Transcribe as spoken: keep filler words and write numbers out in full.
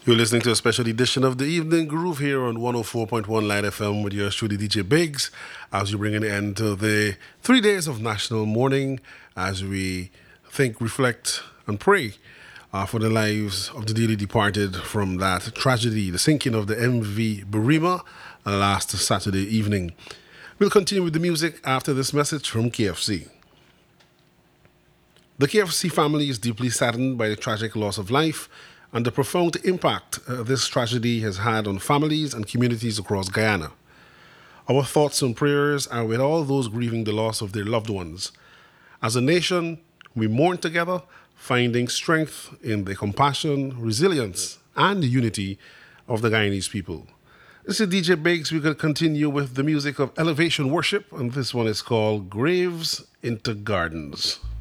You're listening to a special edition of the Evening Groove here on one oh four point one Light F M with your studio D J Biggs as we bring an end to the three days of National Mourning as we think, reflect, and pray uh, for the lives of the dearly departed from that tragedy, the sinking of the M V Burima uh, last Saturday evening. We'll continue with the music after this message from K F C. The K F C family is deeply saddened by the tragic loss of life and the profound impact uh, this tragedy has had on families and communities across Guyana. Our thoughts and prayers are with all those grieving the loss of their loved ones. As a nation, we mourn together, finding strength in the compassion, resilience, and unity of the Guyanese people. This is D J Biggs. We could continue with the music of Elevation Worship, and this one is called Graves into Gardens.